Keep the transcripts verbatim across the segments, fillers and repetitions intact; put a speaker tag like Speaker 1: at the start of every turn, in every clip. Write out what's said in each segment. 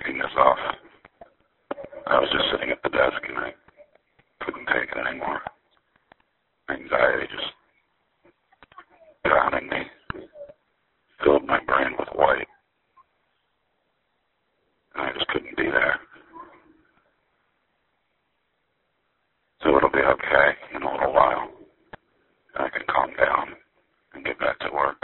Speaker 1: knocking this off. I was just sitting at the desk and I couldn't take it anymore. Anxiety just drowning me, filled my brain with white. And I just couldn't be there. So it'll be okay in a little while. I can calm down and get back to work.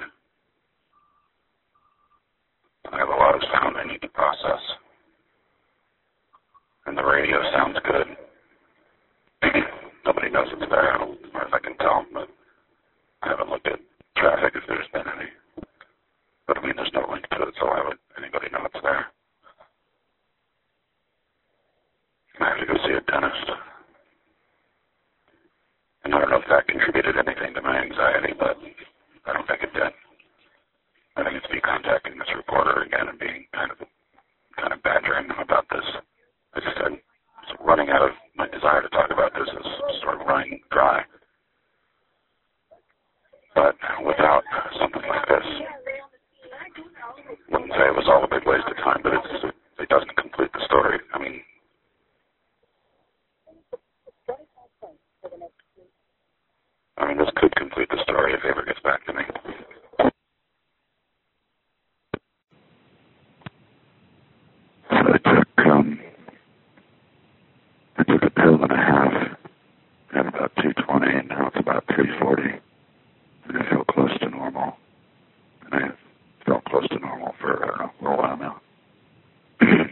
Speaker 1: I have a lot of sound I need to process. And the radio sounds good. Nobody knows it's there, as far as I can tell, but I haven't looked at traffic if there's been any. But I mean, there's no link to it, so why would anybody know it's there? I have to go see a dentist. And I don't know if that contributed anything to my anxiety, but I don't think it did. I think it's me contacting this reporter again and being kind of kind of badgering them about this. I just said, running out of my desire to talk about this is sort of running dry. But without something like this, wouldn't say it was all a big waste of time, but it's, it doesn't complete the story. I mean, I mean, this could complete the story if he ever gets back to me. I took, um, I took a pill and a half at about two twenty, and now it's about three forty. And I feel close to normal. And I have felt close to normal for, I don't know, for a while now. It's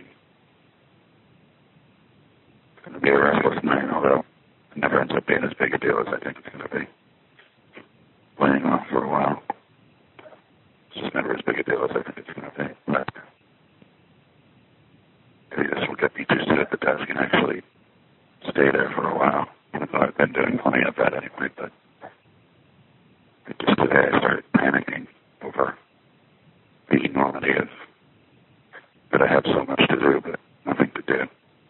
Speaker 1: going to be a restless night, although it never ends up being as big a deal as I think it's going to be. Playing off for a while. It's just never as big a deal as I think it's going to be. But maybe this will get me to sit at the desk and actually stay there for a while, even though I've been doing plenty of that anyway. But just today I started panicking over the enormity of that I have so much to do, but nothing to do.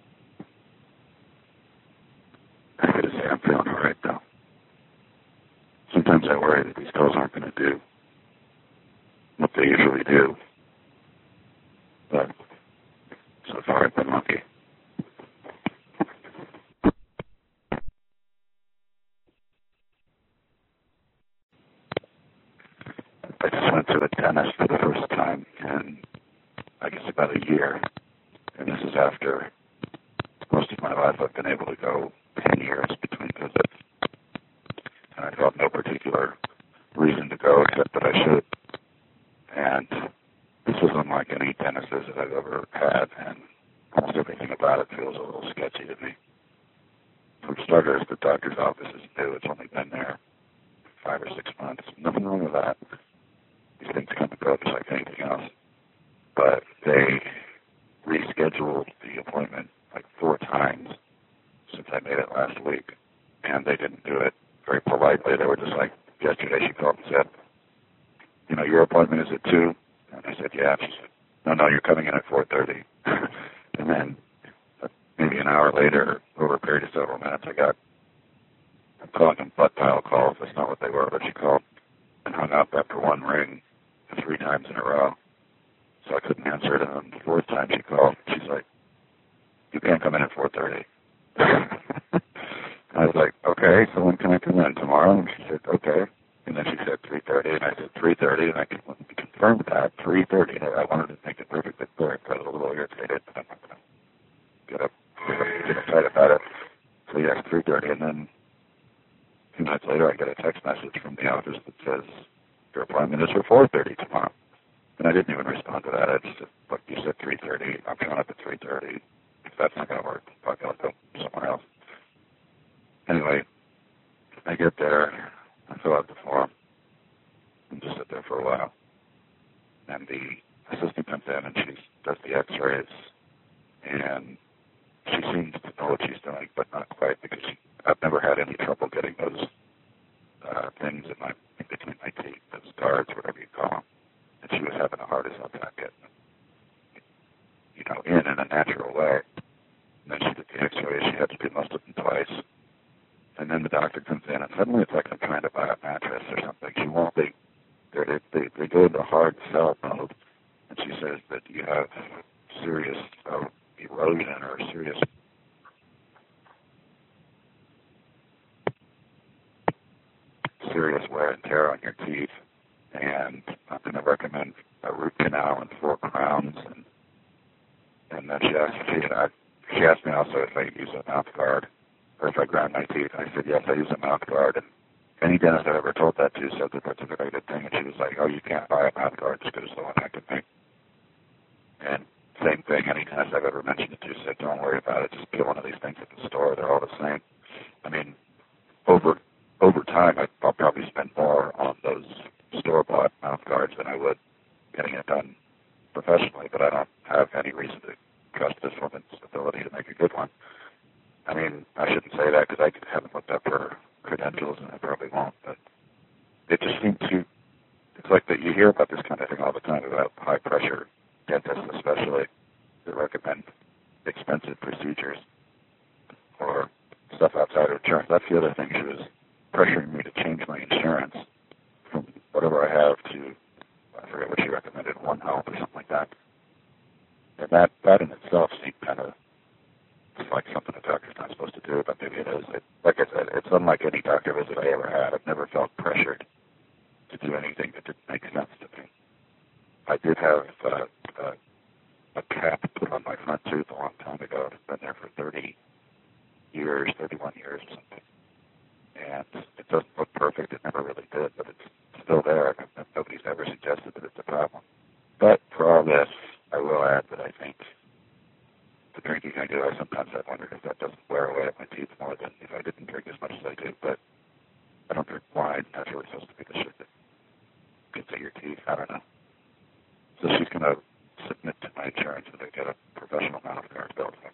Speaker 1: I gotta say, I'm feeling all right, though. Sometimes I worry that these pills aren't going to do what they usually do. But so far I've been lucky. I just went to the dentist for the first time in, I guess, about a year. And this is after most of my life I've been able to go ten years between visits. And I felt no particular reason to go except that I should. And this was unlike any dentist visit I've ever had, and almost everything about it feels a little sketchy to me. For starters, the doctor's office is new. It's only been there five or six months. Nothing wrong with that. These things come and go just like anything else. But they rescheduled the appointment like four times since I made it last week, and they didn't do it very politely. They were just like, yesterday she called and said, you know, your appointment is at two? And I said, yeah. She said, no, no, you're coming in at four thirty. And then uh, maybe an hour later, over a period of several minutes, I got, I'm calling them butt dial calls. That's not what they were, but she called and hung up after one ring three times in a row. So I couldn't answer it. And then the fourth time she called, she's like, you can't come in at four thirty. I was like, okay, so when can I come in? Tomorrow? And she said, okay. And then she said three thirty, and I said three thirty, and I confirmed that, three thirty. I wanted to make it perfectly clear. I was a little irritated, but I'm not going to get up, get upset about it. So yes, three thirty, and then a few minutes later I get a text message from the office that says, your appointment is for four thirty tomorrow. And I didn't even respond to that. I just said, look, you said three thirty. I'm showing up at three thirty. If that's not going to work, I'll go somewhere else. Anyway, I get there, I fill out the form, and just sit there for a while. And the assistant comes in and she does the x-rays, and she seems to know what she's doing, but not quite, because she, I've never had any trouble getting those uh, things in my in between my teeth, those guards, whatever you call them. And she was having a hard as hell time getting them, you know, in in a natural way. And then she did the x-rays. She had to do most of them twice. And then the doctor comes in, and suddenly it's like I'm trying to buy a mattress or something. She won't, they, they, they, they go into hard sell mode, and she says that you have serious uh, erosion or serious serious wear and tear on your teeth. And I'm going to recommend a root canal and four crowns. And and then she asked, she, I, she asked me also if I use a mouth guard or if I grind my teeth. And I said, yes, I use a mouth guard. And any dentist I've ever told that to said that that's a very good thing. And she was like, oh, you can't buy a mouth guard as good as the one I can make. And same thing, any dentist I've ever mentioned it to said, don't worry about it. Just get one of these things at the store. They're all the same. I mean, over over time, I, I'll probably spend more on those store-bought mouth guards than I would getting it done professionally, but I don't have any reason to trust this woman's ability to make a good one. I mean, I shouldn't say that because I haven't looked up her credentials, and I probably won't, but it just seems to, it's like that you hear about this kind of thing all the time about high-pressure dentists especially that recommend expensive procedures or stuff outside of insurance. That's the other thing. She was pressuring me to change my insurance from whatever I have to, I forget what she recommended, One Health or something like that. And that, that in itself seemed kind of, it's like something a doctor's not supposed to do, but maybe it is. It, like I said, it's unlike any doctor visit I ever had. I've never felt pressured to do anything that didn't make sense to me. I did have uh, uh, a cap put on my front tooth a long time ago. It's been there for thirty years, thirty-one years or something. And it doesn't look perfect. It never really did, but it's still there. Nobody's ever suggested that it's a problem. But for all this, I will add that I think the drinking I do, I sometimes have wondered if that doesn't wear away at my teeth more than if I didn't drink as much as I do. But I don't drink wine. That's really supposed to be the shit that gets at your teeth. I don't know. So she's going to submit to my insurance that I get a professional mouth guard.